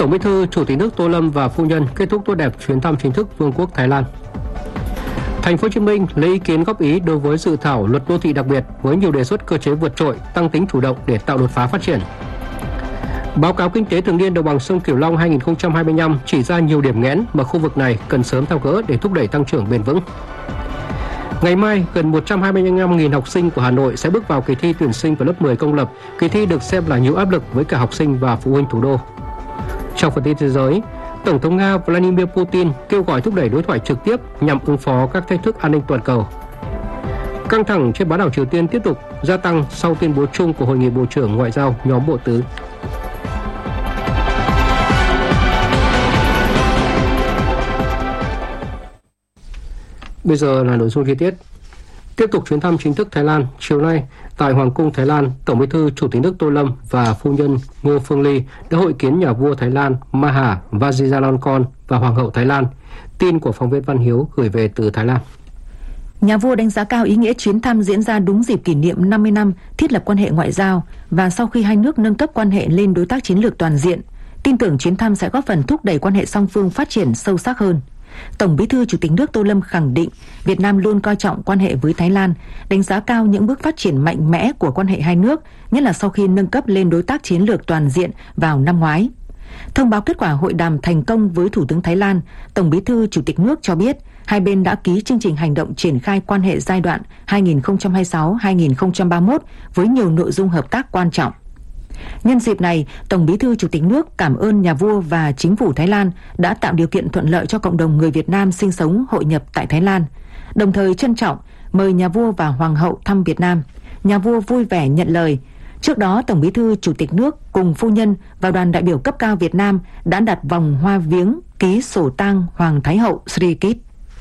Tổng Bí thư Chủ tịch nước Tô Lâm và phu nhân kết thúc tốt đẹp chuyến thăm chính thức Vương quốc Thái Lan. Thành phố Hồ Chí Minh lấy ý kiến góp ý đối với dự thảo luật đô thị đặc biệt với nhiều đề xuất cơ chế vượt trội, tăng tính chủ động để tạo đột phá phát triển. Báo cáo kinh tế thường niên đồng bằng sông Cửu Long 2025 chỉ ra nhiều điểm nghẽn mà khu vực này cần sớm tháo gỡ để thúc đẩy tăng trưởng bền vững. Ngày mai, gần 125.000 học sinh của Hà Nội sẽ bước vào kỳ thi tuyển sinh vào lớp 10 công lập. Kỳ thi được xem là nhiều áp lực với cả học sinh và phụ huynh thủ đô. Trong phần tin thế giới, Tổng thống Nga Vladimir Putin kêu gọi thúc đẩy đối thoại trực tiếp nhằm ứng phó các thách thức an ninh toàn cầu. Căng thẳng trên bán đảo Triều Tiên tiếp tục gia tăng sau tuyên bố chung của Hội nghị Bộ trưởng Ngoại giao nhóm Bộ Tứ. Bây giờ là nội dung chi tiết. Tiếp tục chuyến thăm chính thức Thái Lan, chiều nay tại Hoàng cung Thái Lan, Tổng Bí thư Chủ tịch nước Tô Lâm và phu nhân Ngô Phương Ly đã hội kiến nhà vua Thái Lan Maha Vajiralongkorn và Hoàng hậu Thái Lan. Tin của phóng viên Văn Hiếu gửi về từ Thái Lan. Nhà vua đánh giá cao ý nghĩa chuyến thăm diễn ra đúng dịp kỷ niệm 50 năm thiết lập quan hệ ngoại giao và sau khi hai nước nâng cấp quan hệ lên đối tác chiến lược toàn diện, tin tưởng chuyến thăm sẽ góp phần thúc đẩy quan hệ song phương phát triển sâu sắc hơn. Tổng Bí thư Chủ tịch nước Tô Lâm khẳng định Việt Nam luôn coi trọng quan hệ với Thái Lan, đánh giá cao những bước phát triển mạnh mẽ của quan hệ hai nước, nhất là sau khi nâng cấp lên đối tác chiến lược toàn diện vào năm ngoái. Thông báo kết quả hội đàm thành công với Thủ tướng Thái Lan, Tổng Bí thư Chủ tịch nước cho biết hai bên đã ký chương trình hành động triển khai quan hệ giai đoạn 2026-2031 với nhiều nội dung hợp tác quan trọng. Nhân dịp này, Tổng Bí thư Chủ tịch nước cảm ơn nhà vua và chính phủ Thái Lan đã tạo điều kiện thuận lợi cho cộng đồng người Việt Nam sinh sống hội nhập tại Thái Lan, đồng thời trân trọng mời nhà vua và hoàng hậu thăm Việt Nam. Nhà vua vui vẻ nhận lời. Trước đó, Tổng Bí thư Chủ tịch nước cùng phu nhân và đoàn đại biểu cấp cao Việt Nam đã đặt vòng hoa viếng ký sổ tang Hoàng Thái hậu Srikit.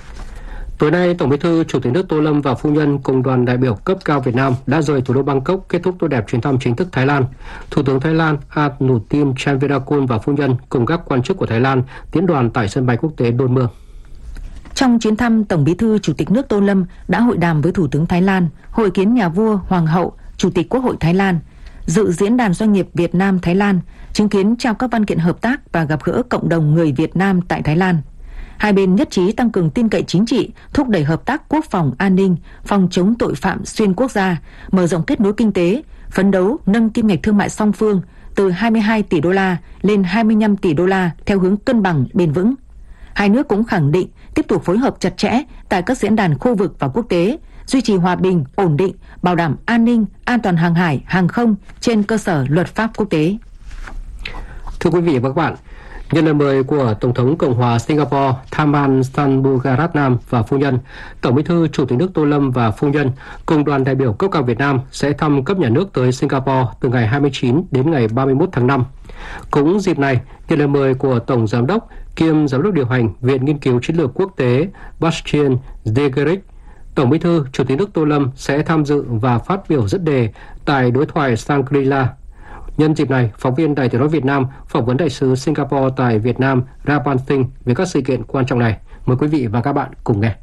Tối nay, Tổng Bí thư Chủ tịch nước Tô Lâm và phu nhân cùng đoàn đại biểu cấp cao Việt Nam đã rời thủ đô Bangkok kết thúc tốt đẹp chuyến thăm chính thức Thái Lan. Thủ tướng Thái Lan Anutin Chanvirakul và phu nhân cùng các quan chức của Thái Lan tiễn đoàn tại sân bay quốc tế Đôn Mương. Trong chuyến thăm, Tổng Bí thư Chủ tịch nước Tô Lâm đã hội đàm với Thủ tướng Thái Lan, hội kiến nhà vua, hoàng hậu, Chủ tịch Quốc hội Thái Lan, dự diễn đàn doanh nghiệp Việt Nam Thái Lan, chứng kiến trao các văn kiện hợp tác và gặp gỡ cộng đồng người Việt Nam tại Thái Lan. Hai bên nhất trí tăng cường tin cậy chính trị, thúc đẩy hợp tác quốc phòng an ninh, phòng chống tội phạm xuyên quốc gia, mở rộng kết nối kinh tế, phấn đấu nâng kim ngạch thương mại song phương từ 22 tỷ đô la lên 25 tỷ đô la theo hướng cân bằng bền vững. Hai nước cũng khẳng định tiếp tục phối hợp chặt chẽ tại các diễn đàn khu vực và quốc tế, duy trì hòa bình, ổn định, bảo đảm an ninh, an toàn hàng hải, hàng không trên cơ sở luật pháp quốc tế. Thưa quý vị và các bạn, nhân lời mời của Tổng thống Cộng hòa Singapore Tharman Shanmugaratnam và phu nhân, Tổng Bí thư Chủ tịch nước Tô Lâm và phu nhân cùng đoàn đại biểu cấp cao Việt Nam sẽ thăm cấp nhà nước tới Singapore từ ngày 29 đến ngày 31 tháng 5. Cũng dịp này, nhân lời mời của Tổng Giám đốc kiêm Giám đốc điều hành Viện Nghiên cứu Chiến lược Quốc tế Bastian Degerik, Tổng Bí thư Chủ tịch nước Tô Lâm sẽ tham dự và phát biểu dẫn đề tại đối thoại Shangri-La. Nhân dịp này, phóng viên Đài Tiếng nói Việt Nam phỏng vấn đại sứ Singapore tại Việt Nam Rapan Singh về các sự kiện quan trọng này. Mời quý vị và các bạn cùng nghe.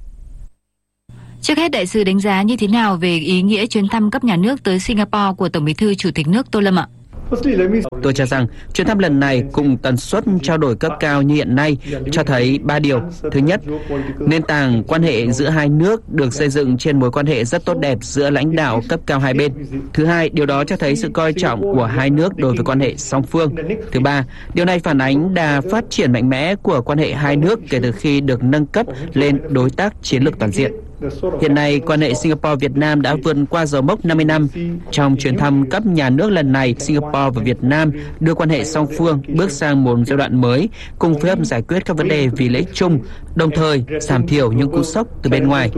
Trước hết, đại sứ đánh giá như thế nào về ý nghĩa chuyến thăm cấp nhà nước tới Singapore của Tổng Bí thư Chủ tịch nước Tô Lâm ạ? Tôi cho rằng chuyến thăm lần này cùng tần suất trao đổi cấp cao như hiện nay cho thấy 3 điều. Thứ nhất, nền tảng quan hệ giữa hai nước được xây dựng trên mối quan hệ rất tốt đẹp giữa lãnh đạo cấp cao hai bên. Thứ hai, điều đó cho thấy sự coi trọng của hai nước đối với quan hệ song phương. Thứ ba, điều này phản ánh đà phát triển mạnh mẽ của quan hệ hai nước kể từ khi được nâng cấp lên đối tác chiến lược toàn diện. Hiện nay, quan hệ Singapore-Việt Nam đã vượt qua dấu mốc 50 năm. Trong chuyến thăm cấp nhà nước lần này, Singapore và Việt Nam đưa quan hệ song phương bước sang một giai đoạn mới, cùng phối hợp giải quyết các vấn đề vì lợi ích chung, đồng thời giảm thiểu những cú sốc từ bên ngoài.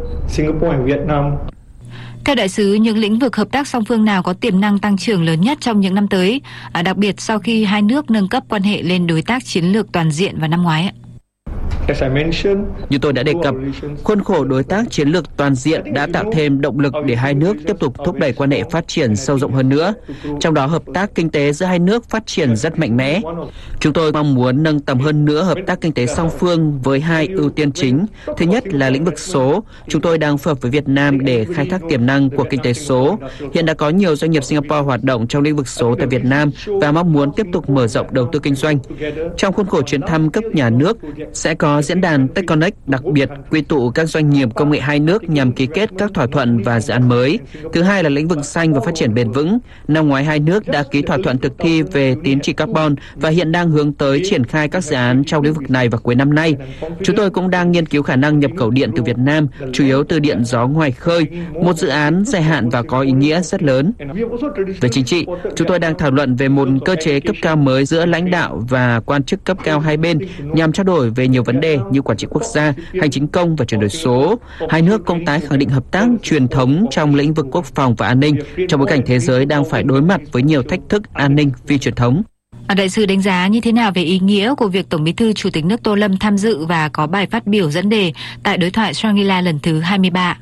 Theo đại sứ, những lĩnh vực hợp tác song phương nào có tiềm năng tăng trưởng lớn nhất trong những năm tới, đặc biệt sau khi hai nước nâng cấp quan hệ lên đối tác chiến lược toàn diện vào năm ngoái? Như tôi đã đề cập, khuôn khổ đối tác chiến lược toàn diện đã tạo thêm động lực để hai nước tiếp tục thúc đẩy quan hệ phát triển sâu rộng hơn nữa. Trong đó, hợp tác kinh tế giữa hai nước phát triển rất mạnh mẽ. Chúng tôi mong muốn nâng tầm hơn nữa hợp tác kinh tế song phương với hai ưu tiên chính. Thứ nhất là lĩnh vực số. Chúng tôi đang phối hợp với Việt Nam để khai thác tiềm năng của kinh tế số. Hiện đã có nhiều doanh nghiệp Singapore hoạt động trong lĩnh vực số tại Việt Nam và mong muốn tiếp tục mở rộng đầu tư kinh doanh. Trong khuôn khổ chuyến thăm cấp nhà nước, sẽ có diễn đàn TechConnect đặc biệt quy tụ các doanh nghiệp công nghệ hai nước nhằm ký kết các thỏa thuận và dự án mới. Thứ hai là lĩnh vực xanh và phát triển bền vững. Năm ngoái, hai nước đã ký thỏa thuận thực thi về tín chỉ carbon và hiện đang hướng tới triển khai các dự án trong lĩnh vực này vào cuối năm nay. Chúng tôi cũng đang nghiên cứu khả năng nhập khẩu điện từ Việt Nam, chủ yếu từ điện gió ngoài khơi, một dự án dài hạn và có ý nghĩa rất lớn. Về chính trị, chúng tôi đang thảo luận về một cơ chế cấp cao mới giữa lãnh đạo và quan chức cấp cao hai bên nhằm trao đổi về nhiều vấn đề như quản trị quốc gia, hành chính công và chuyển đổi số. Hai nước cũng tái khẳng định hợp tác truyền thống trong lĩnh vực quốc phòng và an ninh trong bối cảnh thế giới đang phải đối mặt với nhiều thách thức an ninh phi truyền thống. Đại sứ đánh giá như thế nào về ý nghĩa của việc Tổng Bí thư Chủ tịch nước Tô Lâm tham dự và có bài phát biểu dẫn đề tại đối thoại Shangri-La lần thứ 23?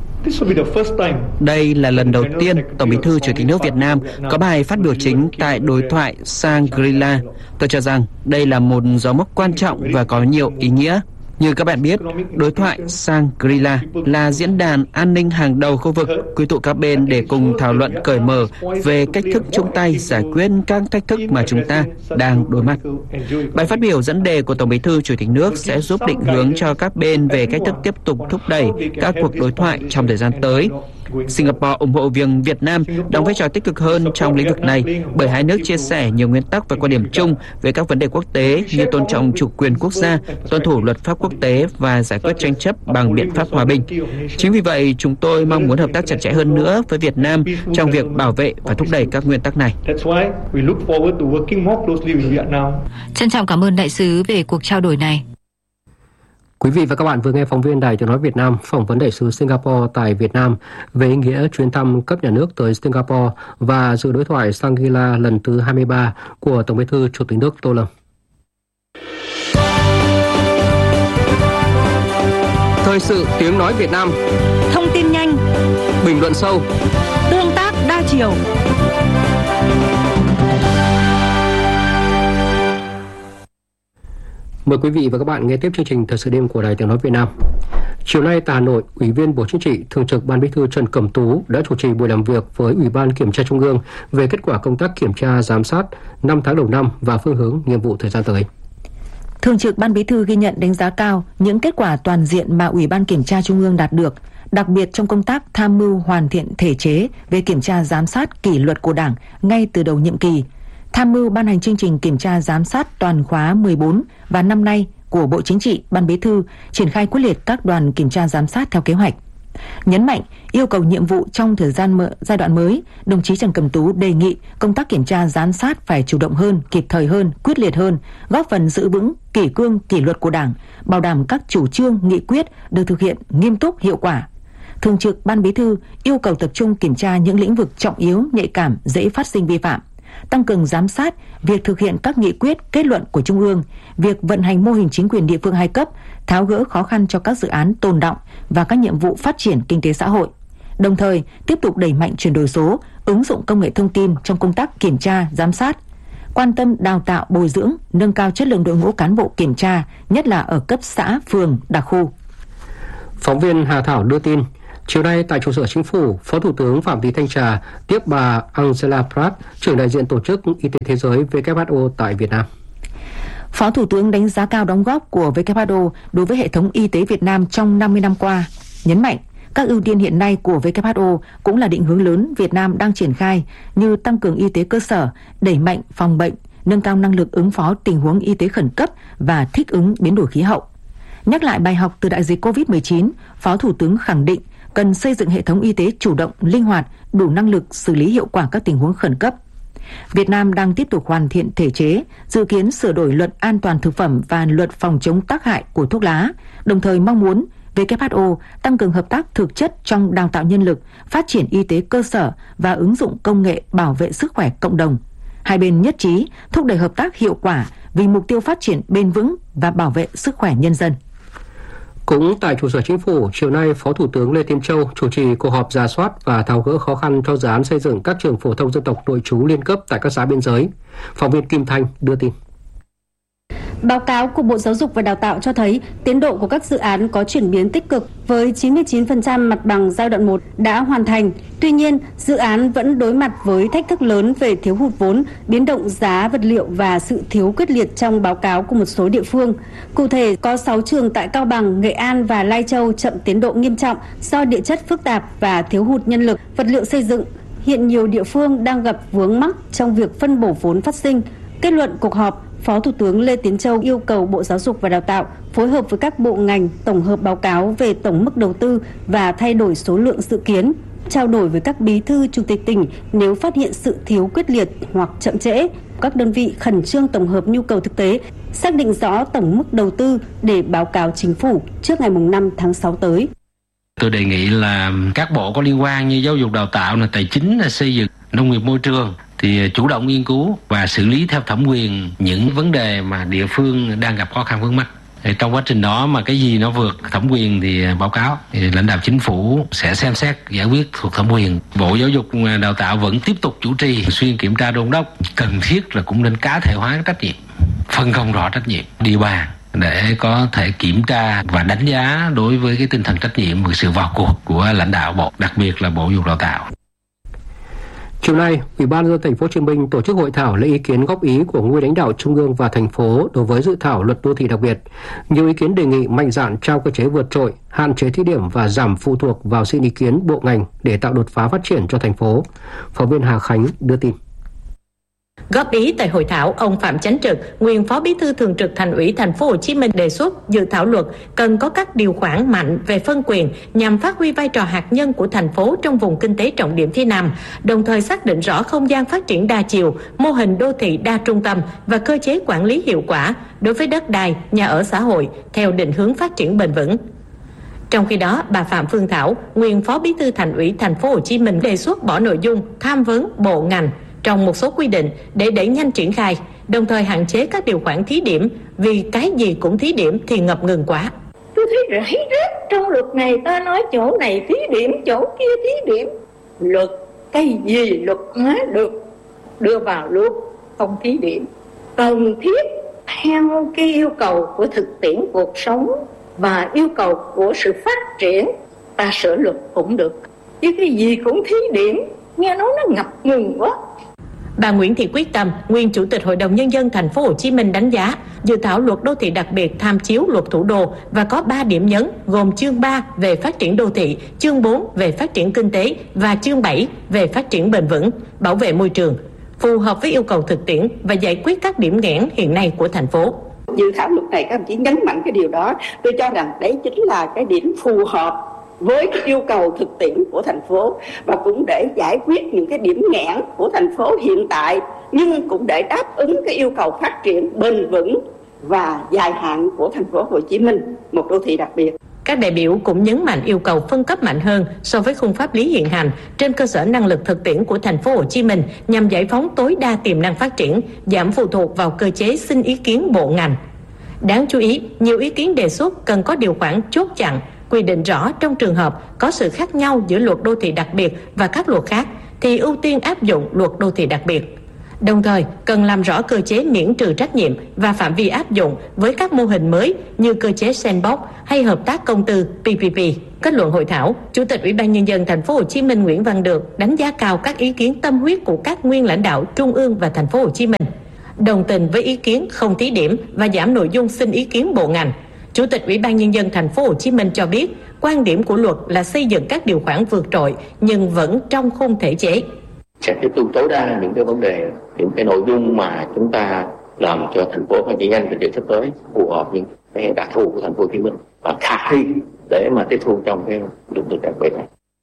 Đây là lần đầu tiên Tổng Bí thư Chủ tịch nước Việt Nam có bài phát biểu chính tại đối thoại Shangri-La. Tôi cho rằng đây là một dấu mốc quan trọng và có nhiều ý nghĩa. Như các bạn biết, đối thoại Shangri-La là diễn đàn an ninh hàng đầu khu vực, quy tụ các bên để cùng thảo luận cởi mở về cách thức chung tay giải quyết các thách thức mà chúng ta đang đối mặt. Bài phát biểu dẫn đề của Tổng Bí thư Chủ tịch nước sẽ giúp định hướng cho các bên về cách thức tiếp tục thúc đẩy các cuộc đối thoại trong thời gian tới. Singapore ủng hộ việc Việt Nam đóng vai trò tích cực hơn trong lĩnh vực này bởi hai nước chia sẻ nhiều nguyên tắc và quan điểm chung về các vấn đề quốc tế như tôn trọng chủ quyền quốc gia, tuân thủ luật pháp quốc tế và giải quyết tranh chấp bằng biện pháp hòa bình. Chính vì vậy, chúng tôi mong muốn hợp tác chặt chẽ hơn nữa với Việt Nam trong việc bảo vệ và thúc đẩy các nguyên tắc này. Trân trọng cảm ơn đại sứ về cuộc trao đổi này. Quý vị và các bạn vừa nghe phóng viên Đài Tiếng nói Việt Nam phỏng vấn đại sứ Singapore tại Việt Nam về ý nghĩa chuyến thăm cấp nhà nước tới Singapore và dự đối thoại Shangri-La lần thứ 23 của Tổng Bí thư Chủ tịch nước Tô Lâm. Thời sự Tiếng nói Việt Nam. Thông tin nhanh, bình luận sâu, tương tác đa chiều. Mời quý vị và các bạn nghe tiếp chương trình Thời sự đêm của Đài Tiếng nói Việt Nam. Chiều nay tại Hà Nội, Ủy viên Bộ Chính trị, Thường trực Ban Bí thư Trần Cẩm Tú đã chủ trì buổi làm việc với Ủy ban Kiểm tra Trung ương về kết quả công tác kiểm tra giám sát 5 tháng đầu năm và phương hướng nhiệm vụ thời gian tới. Thường trực Ban Bí thư ghi nhận đánh giá cao những kết quả toàn diện mà Ủy ban Kiểm tra Trung ương đạt được, đặc biệt trong công tác tham mưu hoàn thiện thể chế về kiểm tra giám sát kỷ luật của Đảng ngay từ đầu nhiệm kỳ, tham mưu ban hành chương trình kiểm tra giám sát toàn khóa 14 và năm nay của Bộ Chính trị, Ban Bí thư triển khai quyết liệt các đoàn kiểm tra giám sát theo kế hoạch. Nhấn mạnh yêu cầu nhiệm vụ trong giai đoạn mới, đồng chí Trần Cẩm Tú đề nghị công tác kiểm tra giám sát phải chủ động hơn, kịp thời hơn, quyết liệt hơn, góp phần giữ vững kỷ cương kỷ luật của Đảng, bảo đảm các chủ trương, nghị quyết được thực hiện nghiêm túc, hiệu quả. Thường trực Ban Bí thư yêu cầu tập trung kiểm tra những lĩnh vực trọng yếu, nhạy cảm, dễ phát sinh vi phạm, tăng cường giám sát việc thực hiện các nghị quyết, kết luận của Trung ương, việc vận hành mô hình chính quyền địa phương hai cấp, tháo gỡ khó khăn cho các dự án tồn đọng và các nhiệm vụ phát triển kinh tế xã hội. Đồng thời, tiếp tục đẩy mạnh chuyển đổi số, ứng dụng công nghệ thông tin trong công tác kiểm tra, giám sát, quan tâm đào tạo, bồi dưỡng, nâng cao chất lượng đội ngũ cán bộ kiểm tra, nhất là ở cấp xã, phường, đặc khu. Phóng viên Hà Thảo đưa tin, chiều nay tại trụ sở Chính phủ, Phó Thủ tướng Phạm Thị Thanh Trà tiếp bà Angela Pratt, trưởng đại diện Tổ chức Y tế Thế giới WHO tại Việt Nam. Phó Thủ tướng đánh giá cao đóng góp của WHO đối với hệ thống y tế Việt Nam trong 50 năm qua, nhấn mạnh các ưu tiên hiện nay của WHO cũng là định hướng lớn Việt Nam đang triển khai như tăng cường y tế cơ sở, đẩy mạnh phòng bệnh, nâng cao năng lực ứng phó tình huống y tế khẩn cấp và thích ứng biến đổi khí hậu. Nhắc lại bài học từ đại dịch COVID-19, Phó Thủ tướng khẳng định cần xây dựng hệ thống y tế chủ động, linh hoạt, đủ năng lực xử lý hiệu quả các tình huống khẩn cấp. Việt Nam đang tiếp tục hoàn thiện thể chế, dự kiến sửa đổi luật an toàn thực phẩm và luật phòng chống tác hại của thuốc lá, đồng thời mong muốn WHO tăng cường hợp tác thực chất trong đào tạo nhân lực, phát triển y tế cơ sở và ứng dụng công nghệ bảo vệ sức khỏe cộng đồng. Hai bên nhất trí thúc đẩy hợp tác hiệu quả vì mục tiêu phát triển bền vững và bảo vệ sức khỏe nhân dân. Cũng tại trụ sở Chính phủ, chiều nay, Phó Thủ tướng Lê Tiến Châu chủ trì cuộc họp rà soát và tháo gỡ khó khăn cho dự án xây dựng các trường phổ thông dân tộc nội trú liên cấp tại các xã biên giới. Phóng viên Kim Thanh đưa tin. Báo cáo của Bộ Giáo dục và Đào tạo cho thấy tiến độ của các dự án có chuyển biến tích cực với 99% mặt bằng giai đoạn 1 đã hoàn thành. Tuy nhiên, dự án vẫn đối mặt với thách thức lớn về thiếu hụt vốn, biến động giá vật liệu và sự thiếu quyết liệt trong báo cáo của một số địa phương. Cụ thể, có 6 trường tại Cao Bằng, Nghệ An và Lai Châu chậm tiến độ nghiêm trọng do địa chất phức tạp và thiếu hụt nhân lực, vật liệu xây dựng. Hiện nhiều địa phương đang gặp vướng mắc trong việc phân bổ vốn phát sinh. Kết luận cuộc họp, Phó Thủ tướng Lê Tiến Châu yêu cầu Bộ Giáo dục và Đào tạo phối hợp với các bộ ngành tổng hợp báo cáo về tổng mức đầu tư và thay đổi số lượng dự kiến, trao đổi với các bí thư chủ tịch tỉnh nếu phát hiện sự thiếu quyết liệt hoặc chậm trễ. Các đơn vị khẩn trương tổng hợp nhu cầu thực tế, xác định rõ tổng mức đầu tư để báo cáo Chính phủ trước ngày 5 tháng 6 tới. Tôi đề nghị là các bộ có liên quan như giáo dục đào tạo, tài chính, xây dựng, nông nghiệp môi trường thì chủ động nghiên cứu và xử lý theo thẩm quyền những vấn đề mà địa phương đang gặp khó khăn vướng mắc. Trong quá trình đó mà cái gì nó vượt thẩm quyền thì báo cáo, thì lãnh đạo Chính phủ sẽ xem xét giải quyết thuộc thẩm quyền. Bộ Giáo dục Đào tạo vẫn tiếp tục chủ trì xuyên kiểm tra đôn đốc, cần thiết là cũng nên cá thể hóa trách nhiệm, phân công rõ trách nhiệm địa bàn để có thể kiểm tra và đánh giá đối với cái tinh thần trách nhiệm và sự vào cuộc của lãnh đạo bộ, đặc biệt là Bộ Giáo dục Đào tạo. Chiều nay, Ủy ban nhân dân Thành phố Hồ Chí Minh tổ chức hội thảo lấy ý kiến góp ý của nguyên lãnh đạo trung ương và thành phố đối với dự thảo luật đô thị đặc biệt. Nhiều ý kiến đề nghị mạnh dạn trao cơ chế vượt trội, hạn chế thí điểm và giảm phụ thuộc vào xin ý kiến bộ ngành để tạo đột phá phát triển cho thành phố. Phóng viên Hà Khánh đưa tin. Góp ý tại hội thảo, ông Phạm Chánh Trực, nguyên Phó Bí thư Thường trực Thành ủy Thành phố Hồ Chí Minh đề xuất dự thảo luật cần có các điều khoản mạnh về phân quyền nhằm phát huy vai trò hạt nhân của thành phố trong vùng kinh tế trọng điểm phía Nam, đồng thời xác định rõ không gian phát triển đa chiều, mô hình đô thị đa trung tâm và cơ chế quản lý hiệu quả đối với đất đai, nhà ở xã hội theo định hướng phát triển bền vững. Trong khi đó, bà Phạm Phương Thảo, nguyên Phó Bí thư Thành ủy Thành phố Hồ Chí Minh đề xuất bỏ nội dung tham vấn bộ ngành trong một số quy định để đẩy nhanh triển khai, đồng thời hạn chế các điều khoản thí điểm, vì cái gì cũng thí điểm thì ngập ngừng quá. Tôi thấy rải rác trong luật này, ta nói chỗ này thí điểm, chỗ kia thí điểm. Luật cái gì luật hóa được đưa vào luật, không thí điểm. Cần thiết theo cái yêu cầu của thực tiễn cuộc sống và yêu cầu của sự phát triển, ta sửa luật cũng được. Chứ cái gì cũng thí điểm, nghe nói nó ngập ngừng quá. Bà Nguyễn Thị Quyết Tâm, nguyên Chủ tịch Hội đồng Nhân dân Thành phố Hồ Chí Minh đánh giá dự thảo luật đô thị đặc biệt tham chiếu luật thủ đô và có 3 điểm nhấn gồm chương 3 về phát triển đô thị, chương 4 về phát triển kinh tế và chương 7 về phát triển bền vững, bảo vệ môi trường, phù hợp với yêu cầu thực tiễn và giải quyết các điểm nghẽn hiện nay của thành phố. Dự thảo luật này các đồng chí nhấn mạnh cái điều đó, tôi cho rằng đấy chính là cái điểm phù hợp với cái yêu cầu thực tiễn của thành phố và cũng để giải quyết những cái điểm nghẽn của thành phố hiện tại, nhưng cũng để đáp ứng cái yêu cầu phát triển bền vững và dài hạn của Thành phố Hồ Chí Minh, một đô thị đặc biệt. Các đại biểu cũng nhấn mạnh yêu cầu phân cấp mạnh hơn so với khung pháp lý hiện hành trên cơ sở năng lực thực tiễn của Thành phố Hồ Chí Minh nhằm giải phóng tối đa tiềm năng phát triển, giảm phụ thuộc vào cơ chế xin ý kiến bộ ngành. Đáng chú ý, nhiều ý kiến đề xuất cần có điều khoản chốt chặn, quy định rõ trong trường hợp có sự khác nhau giữa luật đô thị đặc biệt và các luật khác thì ưu tiên áp dụng luật đô thị đặc biệt. Đồng thời, cần làm rõ cơ chế miễn trừ trách nhiệm và phạm vi áp dụng với các mô hình mới như cơ chế sandbox hay hợp tác công tư PPP. Kết luận hội thảo, Chủ tịch Ủy ban Nhân dân Thành phố Hồ Chí Minh Nguyễn Văn Được đánh giá cao các ý kiến tâm huyết của các nguyên lãnh đạo Trung ương và Thành phố Hồ Chí Minh, đồng tình với ý kiến không thí điểm và giảm nội dung xin ý kiến bộ ngành. Chủ tịch Ủy ban Nhân dân Thành phố Hồ Chí Minh cho biết, quan điểm của luật là xây dựng các điều khoản vượt trội nhưng vẫn trong khung thể chế. Sẽ tiếp tục tối đa những cái vấn đề, những cái nội dung mà chúng ta làm cho thành phố phát triển nhanh trong thời gian sắp tới phù hợp những cái đặc thù của Thành phố Hồ Chí Minh và khả thi để mà tiếp thu trong cái luật đặc biệt này.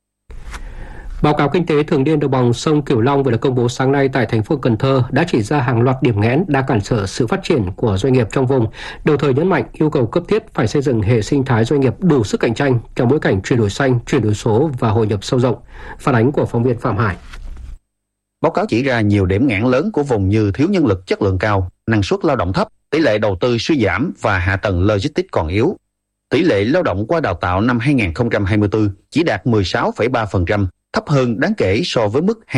Báo cáo kinh tế thường niên đồng bằng sông Cửu Long vừa được công bố sáng nay tại thành phố Cần Thơ đã chỉ ra hàng loạt điểm nghẽn đang cản trở sự phát triển của doanh nghiệp trong vùng, đồng thời nhấn mạnh yêu cầu cấp thiết phải xây dựng hệ sinh thái doanh nghiệp đủ sức cạnh tranh trong bối cảnh chuyển đổi xanh, chuyển đổi số và hội nhập sâu rộng. Phản ánh của phóng viên Phạm Hải. Báo cáo chỉ ra nhiều điểm nghẽn lớn của vùng như thiếu nhân lực chất lượng cao, năng suất lao động thấp, tỷ lệ đầu tư suy giảm và hạ tầng logistics còn yếu. Tỷ lệ lao động qua đào tạo năm 2024 chỉ đạt 16,3%, thấp hơn đáng kể so với mức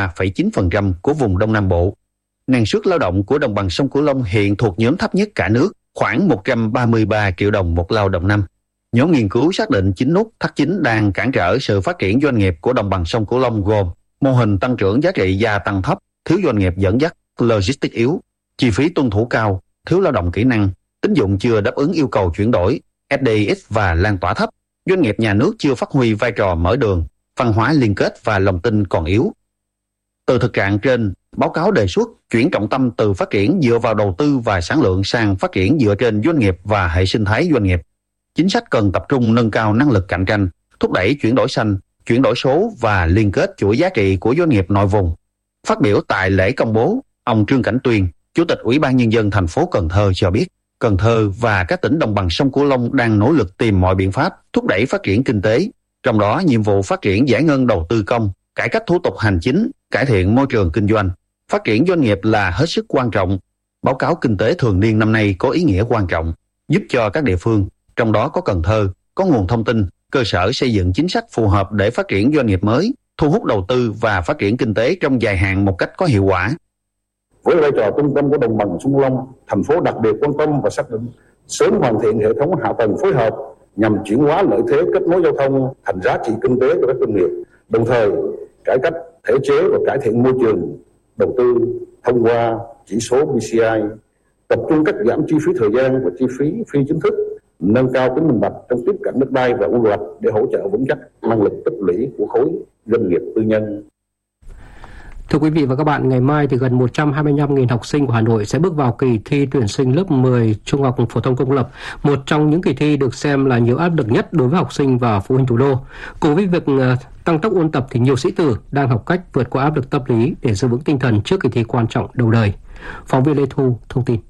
23,9% của vùng Đông Nam Bộ. Năng suất lao động của đồng bằng sông Cửu Long hiện thuộc nhóm thấp nhất cả nước, khoảng 133 triệu đồng một lao động năm. Nhóm nghiên cứu xác định 9 nút thắt chính đang cản trở sự phát triển doanh nghiệp của đồng bằng sông Cửu Long gồm mô hình tăng trưởng giá trị gia tăng thấp, thiếu doanh nghiệp dẫn dắt, logistics yếu, chi phí tuân thủ cao, thiếu lao động kỹ năng, tín dụng chưa đáp ứng yêu cầu chuyển đổi, FDI và lan tỏa thấp, doanh nghiệp nhà nước chưa phát huy vai trò mở đường, văn hóa liên kết và lòng tin còn yếu. Từ thực trạng trên, báo cáo đề xuất chuyển trọng tâm từ phát triển dựa vào đầu tư và sản lượng sang phát triển dựa trên doanh nghiệp và hệ sinh thái doanh nghiệp. Chính sách cần tập trung nâng cao năng lực cạnh tranh, thúc đẩy chuyển đổi xanh, chuyển đổi số và liên kết chuỗi giá trị của doanh nghiệp nội vùng. Phát biểu tại lễ công bố, ông Trương Cảnh Tuyên, Chủ tịch Ủy ban Nhân dân thành phố Cần Thơ cho biết, Cần Thơ và các tỉnh đồng bằng sông Cửu Long đang nỗ lực tìm mọi biện pháp thúc đẩy phát triển kinh tế, trong đó nhiệm vụ phát triển giải ngân đầu tư công, cải cách thủ tục hành chính, cải thiện môi trường kinh doanh, phát triển doanh nghiệp là hết sức quan trọng. Báo cáo kinh tế thường niên năm nay có ý nghĩa quan trọng, giúp cho các địa phương, trong đó có Cần Thơ, có nguồn thông tin, cơ sở xây dựng chính sách phù hợp để phát triển doanh nghiệp mới, thu hút đầu tư và phát triển kinh tế trong dài hạn một cách có hiệu quả. Với vai trò trung tâm của đồng bằng sông Cửu Long, thành phố đặc biệt quan tâm và xác định sớm hoàn thiện hệ thống hạ tầng phối hợp nhằm chuyển hóa lợi thế kết nối giao thông thành giá trị kinh tế của các doanh nghiệp, đồng thời cải cách thể chế và cải thiện môi trường đầu tư thông qua chỉ số PCI, tập trung cắt giảm chi phí thời gian và chi phí phi chính thức, nâng cao tính minh bạch trong tiếp cận đất đai và quy hoạch để hỗ trợ vững chắc năng lực tích lũy của khối doanh nghiệp tư nhân. Thưa quý vị và các bạn, ngày mai thì gần 125.000 học sinh của Hà Nội sẽ bước vào kỳ thi tuyển sinh lớp 10 Trung học phổ thông công lập, một trong những kỳ thi được xem là nhiều áp lực nhất đối với học sinh và phụ huynh thủ đô. Cùng với việc tăng tốc ôn tập thì nhiều sĩ tử đang học cách vượt qua áp lực tâm lý để giữ vững tinh thần trước kỳ thi quan trọng đầu đời. Phóng viên Lê Thu thông tin.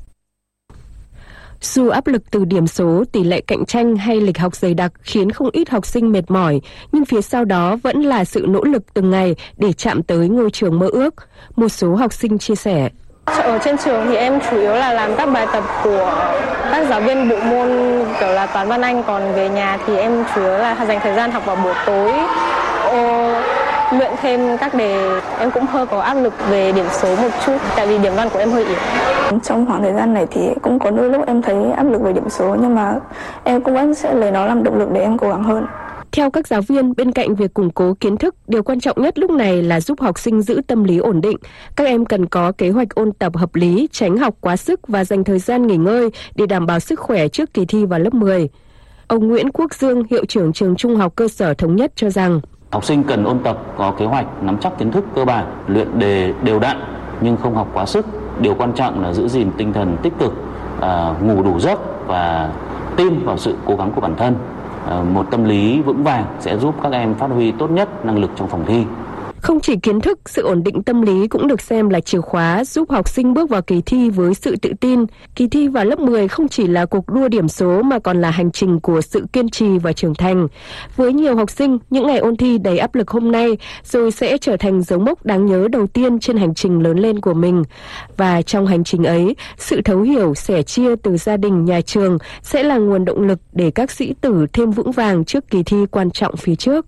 Dù áp lực từ điểm số, tỷ lệ cạnh tranh hay lịch học dày đặc khiến không ít học sinh mệt mỏi, nhưng phía sau đó vẫn là sự nỗ lực từng ngày để chạm tới ngôi trường mơ ước. Một số học sinh chia sẻ. Ở trên trường thì em chủ yếu là làm các bài tập của các giáo viên bộ môn kiểu là toán văn Anh, còn về nhà thì em chủ yếu là dành thời gian học vào buổi tối, luyện thêm các đề. Em cũng hơi có áp lực về điểm số một chút, tại vì điểm văn của em hơi yếu. Trong khoảng thời gian này thì cũng có đôi lúc em thấy áp lực về điểm số, nhưng mà em cũng vẫn sẽ lấy nó làm động lực để em cố gắng hơn. Theo các giáo viên, bên cạnh việc củng cố kiến thức, điều quan trọng nhất lúc này là giúp học sinh giữ tâm lý ổn định. Các em cần có kế hoạch ôn tập hợp lý, tránh học quá sức và dành thời gian nghỉ ngơi để đảm bảo sức khỏe trước kỳ thi vào lớp 10. Ông Nguyễn Quốc Dương, hiệu trưởng trường Trung học cơ sở Thống Nhất cho rằng học sinh cần ôn tập có kế hoạch, nắm chắc kiến thức cơ bản, luyện đề đều đặn nhưng không học quá sức. Điều quan trọng là giữ gìn tinh thần tích cực, ngủ đủ giấc và tin vào sự cố gắng của bản thân. Một tâm lý vững vàng sẽ giúp các em phát huy tốt nhất năng lực trong phòng thi. Không chỉ kiến thức, sự ổn định tâm lý cũng được xem là chìa khóa giúp học sinh bước vào kỳ thi với sự tự tin. Kỳ thi vào lớp 10 không chỉ là cuộc đua điểm số mà còn là hành trình của sự kiên trì và trưởng thành. Với nhiều học sinh, những ngày ôn thi đầy áp lực hôm nay rồi sẽ trở thành dấu mốc đáng nhớ đầu tiên trên hành trình lớn lên của mình. Và trong hành trình ấy, sự thấu hiểu, sẻ chia từ gia đình, nhà trường sẽ là nguồn động lực để các sĩ tử thêm vững vàng trước kỳ thi quan trọng phía trước.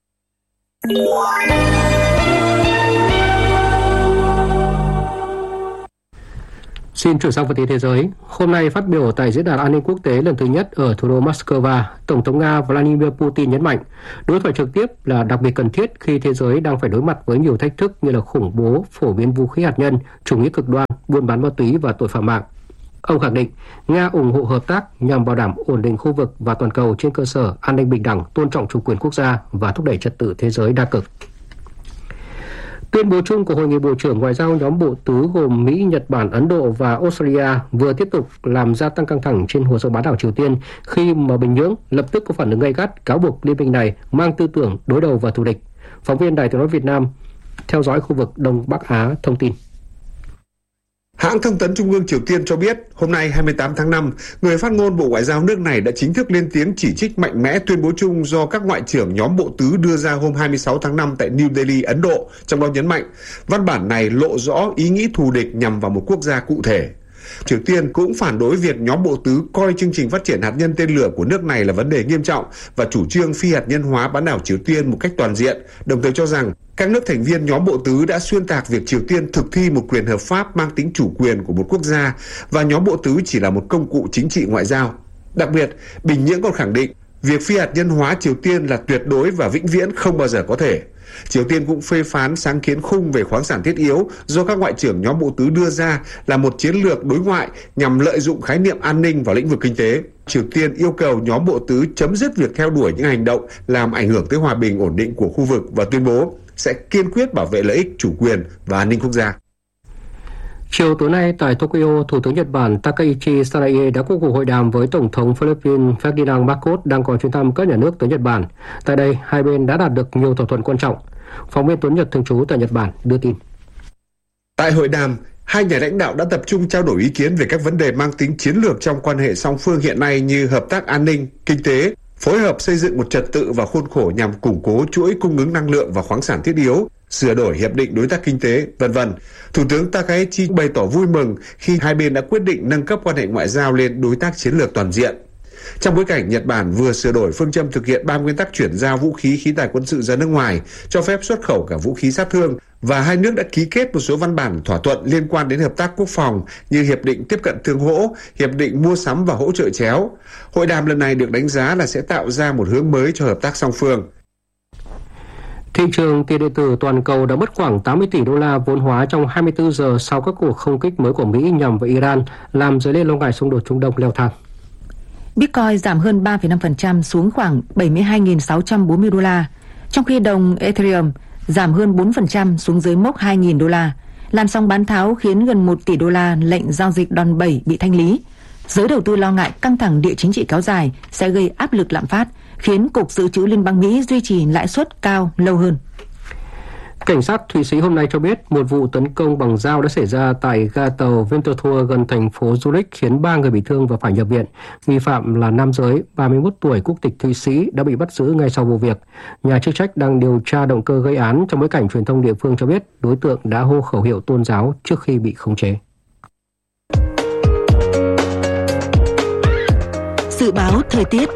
Xin chuyển sang phần tin thế giới. Hôm nay phát biểu tại Diễn đàn An ninh Quốc tế lần thứ nhất ở thủ đô Moscow, Tổng thống Nga Vladimir Putin nhấn mạnh đối thoại trực tiếp là đặc biệt cần thiết khi thế giới đang phải đối mặt với nhiều thách thức như là khủng bố, phổ biến vũ khí hạt nhân, chủ nghĩa cực đoan, buôn bán ma túy và tội phạm mạng. Ông khẳng định Nga ủng hộ hợp tác nhằm bảo đảm ổn định khu vực và toàn cầu trên cơ sở an ninh bình đẳng, tôn trọng chủ quyền quốc gia và thúc đẩy trật tự thế giới đa cực. Tuyên bố chung của Hội nghị Bộ trưởng Ngoại giao nhóm bộ tứ gồm Mỹ, Nhật Bản, Ấn Độ và Australia vừa tiếp tục làm gia tăng căng thẳng trên hồ sơ bán đảo Triều Tiên khi mà Bình Nhưỡng lập tức có phản ứng gay gắt cáo buộc liên minh này mang tư tưởng đối đầu và thù địch. Phóng viên Đài Tiếng nói Việt Nam theo dõi khu vực Đông Bắc Á thông tin. Hãng thông tấn Trung ương Triều Tiên cho biết, hôm nay 28 tháng 5, người phát ngôn Bộ Ngoại giao nước này đã chính thức lên tiếng chỉ trích mạnh mẽ tuyên bố chung do các ngoại trưởng nhóm bộ tứ đưa ra hôm 26 tháng 5 tại New Delhi, Ấn Độ, trong đó nhấn mạnh văn bản này lộ rõ ý nghĩ thù địch nhằm vào một quốc gia cụ thể. Triều Tiên cũng phản đối việc nhóm bộ tứ coi chương trình phát triển hạt nhân tên lửa của nước này là vấn đề nghiêm trọng và chủ trương phi hạt nhân hóa bán đảo Triều Tiên một cách toàn diện, đồng thời cho rằng các nước thành viên nhóm bộ tứ đã xuyên tạc việc Triều Tiên thực thi một quyền hợp pháp mang tính chủ quyền của một quốc gia và nhóm bộ tứ chỉ là một công cụ chính trị ngoại giao. Đặc biệt, Bình Nhưỡng còn khẳng định việc phi hạt nhân hóa Triều Tiên là tuyệt đối và vĩnh viễn không bao giờ có thể. Triều Tiên cũng phê phán sáng kiến khung về khoáng sản thiết yếu do các ngoại trưởng nhóm bộ tứ đưa ra là một chiến lược đối ngoại nhằm lợi dụng khái niệm an ninh vào lĩnh vực kinh tế. Triều Tiên yêu cầu nhóm bộ tứ chấm dứt việc theo đuổi những hành động làm ảnh hưởng tới hòa bình ổn định của khu vực và tuyên bố sẽ kiên quyết bảo vệ lợi ích, chủ quyền và an ninh quốc gia. Chiều tối nay tại Tokyo, Thủ tướng Nhật Bản Takaichi Sanae đã có cuộc hội đàm với Tổng thống Philippines Ferdinand Marcos đang có chuyến thăm các nhà nước tới Nhật Bản. Tại đây, hai bên đã đạt được nhiều thỏa thuận quan trọng. Phóng viên Tuấn Nhật thường trú tại Nhật Bản đưa tin. Tại hội đàm, hai nhà lãnh đạo đã tập trung trao đổi ý kiến về các vấn đề mang tính chiến lược trong quan hệ song phương hiện nay như hợp tác an ninh, kinh tế, phối hợp xây dựng một trật tự và khuôn khổ nhằm củng cố chuỗi cung ứng năng lượng và khoáng sản thiết yếu, sửa đổi hiệp định đối tác kinh tế, v.v. Thủ tướng Takaichi bày tỏ vui mừng khi hai bên đã quyết định nâng cấp quan hệ ngoại giao lên đối tác chiến lược toàn diện. Trong bối cảnh Nhật Bản vừa sửa đổi phương châm thực hiện 3 nguyên tắc chuyển giao vũ khí khí tài quân sự ra nước ngoài, cho phép xuất khẩu cả vũ khí sát thương, và hai nước đã ký kết một số văn bản thỏa thuận liên quan đến hợp tác quốc phòng như Hiệp định Tiếp cận Tương hỗ, Hiệp định Mua sắm và hỗ trợ chéo. Hội đàm lần này được đánh giá là sẽ tạo ra một hướng mới cho hợp tác song phương. Thị trường tiền điện tử toàn cầu đã mất khoảng 80 tỷ đô la vốn hóa trong 24 giờ sau các cuộc không kích mới của Mỹ nhằm vào Iran, làm dấy lên lo ngại xung đột Trung Đông leo thang. Bitcoin giảm hơn 3,5% xuống khoảng 72.640 đô la, trong khi đồng Ethereum giảm hơn 4% xuống dưới mốc 2.000 đô la. Làn sóng bán tháo khiến gần 1 tỷ đô la lệnh giao dịch đòn bẩy bị thanh lý. Giới đầu tư lo ngại căng thẳng địa chính trị kéo dài sẽ gây áp lực lạm phát, khiến Cục Dự trữ Liên bang Mỹ duy trì lãi suất cao lâu hơn. Cảnh sát Thụy Sĩ hôm nay cho biết một vụ tấn công bằng dao đã xảy ra tại ga tàu Winterthur gần thành phố Zurich khiến 3 người bị thương và phải nhập viện. Nghi phạm là nam giới, 31 tuổi, quốc tịch Thụy Sĩ đã bị bắt giữ ngay sau vụ việc. Nhà chức trách đang điều tra động cơ gây án trong bối cảnh truyền thông địa phương cho biết đối tượng đã hô khẩu hiệu tôn giáo trước khi bị khống chế. Dự báo thời tiết.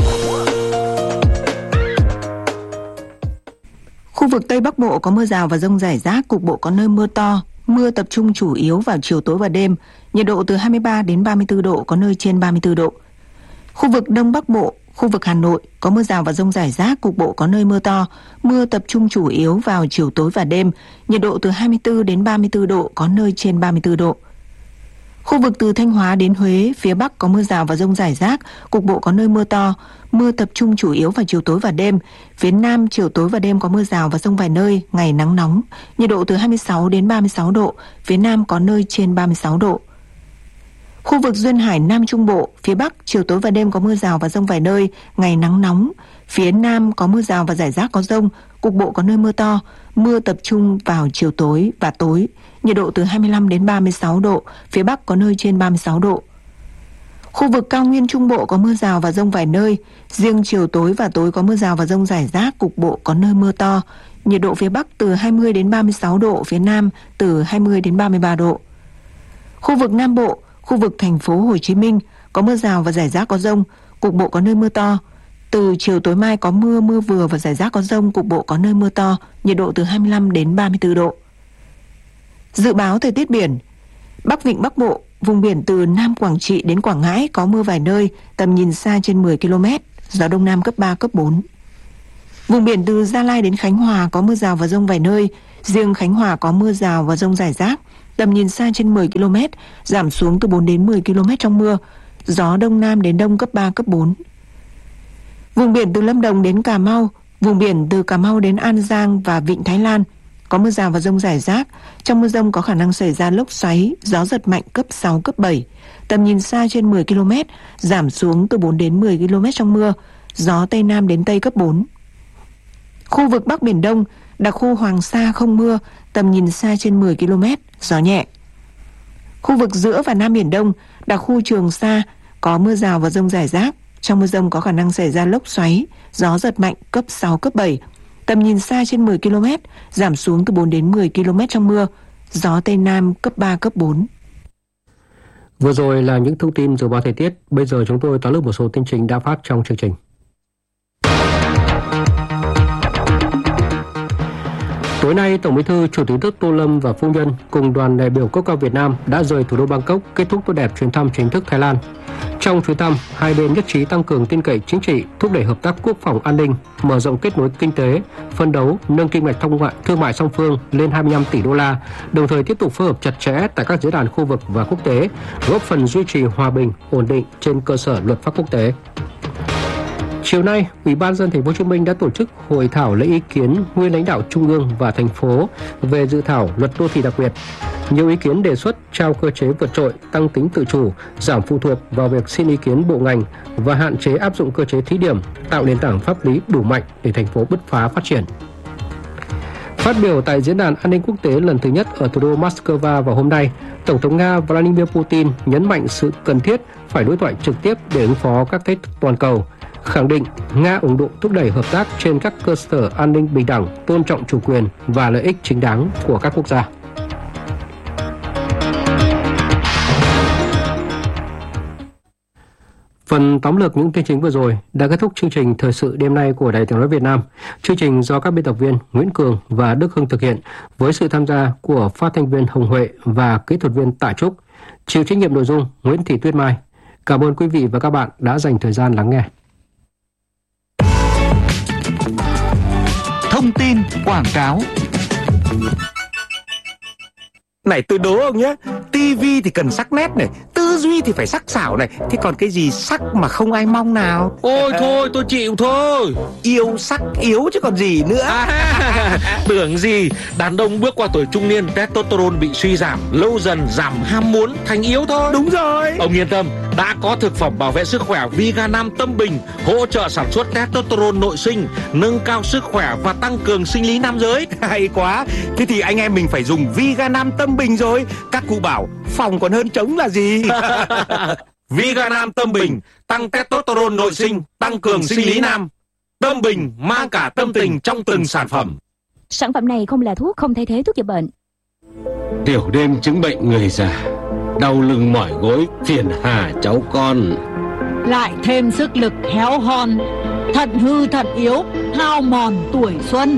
Khu vực Tây Bắc Bộ có mưa rào và dông rải rác, cục bộ có nơi mưa to, mưa tập trung chủ yếu vào chiều tối và đêm, nhiệt độ từ 23 đến 34 độ, có nơi trên 34 độ. Khu vực Đông Bắc Bộ, khu vực Hà Nội có mưa rào và dông rải rác, cục bộ có nơi mưa to, mưa tập trung chủ yếu vào chiều tối và đêm, nhiệt độ từ 24 đến 34 độ, có nơi trên 34 độ. Khu vực từ Thanh Hóa đến Huế, phía Bắc có mưa rào và dông rải rác, cục bộ có nơi mưa to, mưa tập trung chủ yếu vào chiều tối và đêm. Phía Nam, chiều tối và đêm có mưa rào và dông vài nơi, ngày nắng nóng, nhiệt độ từ 26 đến 36 độ, phía Nam có nơi trên 36 độ. Khu vực Duyên Hải Nam Trung Bộ, phía Bắc, chiều tối và đêm có mưa rào và dông vài nơi, ngày nắng nóng, phía Nam có mưa rào và rải rác có dông, cục bộ có nơi mưa to, mưa tập trung vào chiều tối và tối, nhiệt độ từ 25 đến 36 độ, phía Bắc có nơi trên 36 độ. Khu vực Cao Nguyên Trung Bộ có mưa rào và dông vài nơi, riêng chiều tối và tối có mưa rào và dông rải rác, cục bộ có nơi mưa to, nhiệt độ phía Bắc từ 20 đến 36 độ, phía Nam từ 20 đến 33 độ. Khu vực Nam Bộ, khu vực thành phố Hồ Chí Minh có mưa rào và rải rác có dông, cục bộ có nơi mưa to. Từ chiều tối mai có mưa, mưa vừa và rải rác có dông, cục bộ có nơi mưa to, nhiệt độ từ 25 đến 34 độ. Dự báo thời tiết biển. Bắc Vịnh Bắc Bộ, vùng biển từ Nam Quảng Trị đến Quảng Ngãi có mưa vài nơi, tầm nhìn xa trên 10 km, gió Đông Nam cấp 3, cấp 4. Vùng biển từ Gia Lai đến Khánh Hòa có mưa rào và dông vài nơi, riêng Khánh Hòa có mưa rào và dông rải rác, tầm nhìn xa trên 10 km, giảm xuống từ 4 đến 10 km trong mưa, gió Đông Nam đến Đông cấp 3, cấp 4. Vùng biển từ Lâm Đồng đến Cà Mau, vùng biển từ Cà Mau đến An Giang và Vịnh Thái Lan có mưa rào và dông rải rác, trong mưa dông có khả năng xảy ra lốc xoáy, gió giật mạnh cấp 6, cấp 7, tầm nhìn xa trên 10 km, giảm xuống từ 4 đến 10 km trong mưa, gió Tây Nam đến Tây cấp 4. Khu vực Bắc Biển Đông, đặc khu Hoàng Sa không mưa, tầm nhìn xa trên 10 km, gió nhẹ. Khu vực giữa và Nam Biển Đông, đặc khu Trường Sa có mưa rào và dông rải rác, trong mưa dông có khả năng xảy ra lốc xoáy, gió giật mạnh cấp 6, cấp 7, tầm nhìn xa trên 10 km, giảm xuống từ 4 đến 10 km trong mưa, gió Tây Nam cấp 3, cấp 4. Vừa rồi là những thông tin dự báo thời tiết. Bây giờ chúng tôi tóm lược một số tin chính đã phát trong chương trình. Tối nay, Tổng Bí thư Chủ tịch nước Tô Lâm và phu nhân cùng đoàn đại biểu cấp cao Việt Nam đã rời thủ đô Bangkok, kết thúc tốt đẹp chuyến thăm chính thức Thái Lan. Trong chuyến thăm, hai bên nhất trí tăng cường tin cậy chính trị, thúc đẩy hợp tác quốc phòng an ninh, mở rộng kết nối kinh tế, phấn đấu nâng kim ngạch thương mại song phương lên 25 tỷ đô la, đồng thời tiếp tục phối hợp chặt chẽ tại các diễn đàn khu vực và quốc tế, góp phần duy trì hòa bình, ổn định trên cơ sở luật pháp quốc tế. Chiều nay, Ủy ban nhân dân Thành phố Hồ Chí Minh đã tổ chức hội thảo lấy ý kiến nguyên lãnh đạo trung ương và thành phố về dự thảo luật đô thị đặc biệt. Nhiều ý kiến đề xuất trao cơ chế vượt trội, tăng tính tự chủ, giảm phụ thuộc vào việc xin ý kiến bộ ngành và hạn chế áp dụng cơ chế thí điểm, tạo nền tảng pháp lý đủ mạnh để thành phố bứt phá phát triển. Phát biểu tại Diễn đàn An ninh Quốc tế lần thứ nhất ở thủ đô Moscow vào hôm nay, Tổng thống Nga Vladimir Putin nhấn mạnh sự cần thiết phải đối thoại trực tiếp để ứng phó các thách thức toàn cầu, khẳng định Nga ủng hộ thúc đẩy hợp tác trên các cơ sở an ninh bình đẳng, tôn trọng chủ quyền và lợi ích chính đáng của các quốc gia. Phần tóm lược những tin chính vừa rồi đã kết thúc chương trình Thời sự đêm nay của Đài Tiếng nói Việt Nam. Chương trình do các biên tập viên Nguyễn Cường và Đức Hưng thực hiện với sự tham gia của phát thanh viên Hồng Huệ và kỹ thuật viên Tạ Trúc. Chịu trách nhiệm nội dung Nguyễn Thị Tuyết Mai. Cảm ơn quý vị và các bạn đã dành thời gian lắng nghe. Thông tin quảng cáo. Này tôi đố ông nhé, tivi thì cần sắc nét này, tư duy thì phải sắc sảo này, thế còn cái gì sắc mà không ai mong nào? Ôi thôi tôi chịu thôi. Yêu sắc yếu chứ còn gì nữa. Tưởng gì, đàn ông bước qua tuổi trung niên, testosterone bị suy giảm, lâu dần giảm ham muốn thành yếu thôi. Đúng rồi. Ông yên tâm, đã có thực phẩm bảo vệ sức khỏe Viganam Tâm Bình, hỗ trợ sản xuất testosterone nội sinh, nâng cao sức khỏe và tăng cường sinh lý nam giới. Hay quá, thế thì anh em mình phải dùng Viganam Tâm Bình rồi. Các cụ bảo phòng còn hơn trống là gì. Viganam Tâm Bình, tăng testosterone nội sinh, tăng cường sinh lý nam. Tâm Bình mang cả tâm tình trong từng sản phẩm. Sản phẩm này không là thuốc, không thay thế thuốc chữa bệnh. Tiểu đêm chứng bệnh người già, đau lưng mỏi gối, phiền hà cháu con. Lại thêm sức lực héo hon, thận hư thận yếu, hao mòn tuổi xuân.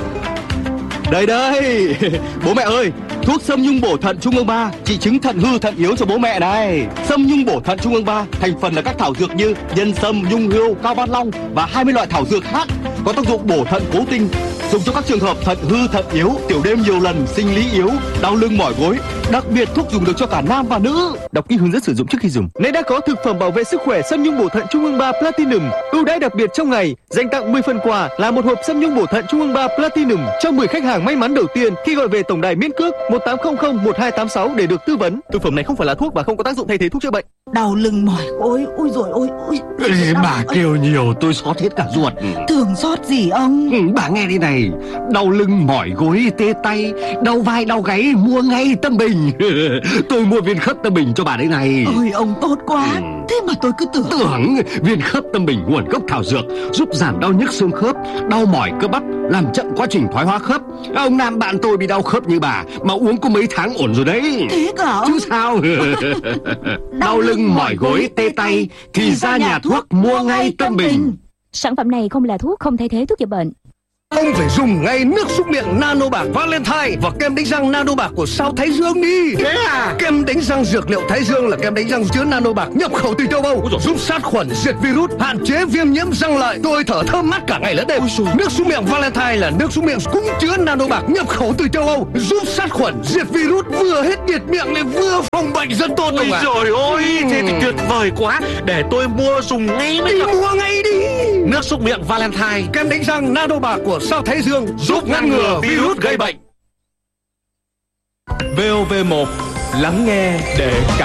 Đây, bố mẹ ơi, thuốc Sâm Nhung Bổ Thận Trung ương 3 trị chứng thận hư thận yếu cho bố mẹ này. Sâm Nhung Bổ Thận Trung ương 3 thành phần là các thảo dược như nhân sâm, nhung hươu, cao ban long và 20 loại thảo dược khác có tác dụng bổ thận cố tinh, dùng cho các trường hợp thận hư thận yếu, tiểu đêm nhiều lần, sinh lý yếu, đau lưng mỏi gối. Đặc biệt thuốc dùng được cho cả nam và nữ. Đọc kỹ hướng dẫn sử dụng trước khi dùng. Nay đã có thực phẩm bảo vệ sức khỏe Sâm Nhung Bổ Thận Trung ương 3 Platinum ưu đãi đặc biệt trong ngày, dành tặng 10 phần quà là một hộp Sâm Nhung Bổ Thận Trung ương 3 Platinum cho 10 khách hàng may mắn đầu tiên khi gọi về tổng đài miễn cước 1800 1286 để được tư vấn. Thực phẩm này không phải là thuốc và không có tác dụng thay thế thuốc chữa bệnh. Đau lưng mỏi ôi rồi ôi. Bà kêu nhiều tôi xót hết cả ruột. Thường xót gì ông? Bà nghe đi này, đau lưng mỏi gối tê tay, đau vai đau gáy mua ngay Tâm Bình. Tôi mua viên khớp Tâm Bình cho bà đây này. Ôi ông tốt quá. Thế mà tôi cứ tưởng viên khớp Tâm Bình nguồn gốc thảo dược, giúp giảm đau nhức xương khớp, đau mỏi cơ bắp, làm chậm quá trình thoái hóa khớp. Ông nam bạn tôi bị đau khớp như bà mà uống có mấy tháng ổn rồi đấy. Thế cả ông? Chứ sao? Đau lưng mỏi gối tê tay thì ra nhà thuốc mua ngay Tâm Bình. Sản phẩm này không là thuốc, không thay thế thuốc chữa bệnh. Ông phải dùng ngay nước súc miệng Nano Bạc Valentine và kem đánh răng Nano Bạc của sao Thái Dương đi. Thế à? Kem đánh răng dược liệu Thái Dương là kem đánh răng chứa Nano Bạc nhập khẩu từ châu Âu, giúp sát khuẩn, diệt virus, hạn chế viêm nhiễm răng lợi. Tôi thở thơm mát cả ngày lẫn đêm. Nước súc miệng Valentine là nước súc miệng cũng chứa Nano Bạc nhập khẩu từ châu Âu, giúp sát khuẩn, diệt virus, vừa hết nhiệt miệng lại vừa phòng bệnh rất tốt. Ôi trời ơi, thế thì tuyệt vời quá. Để tôi mua dùng ngay mới được. Mua ngay đi. Nước súc miệng Valentine, kem đánh răng Nano Bạc của sao Thái Dương giúp ngăn ngừa virus gây bệnh. VOV1 lắng nghe để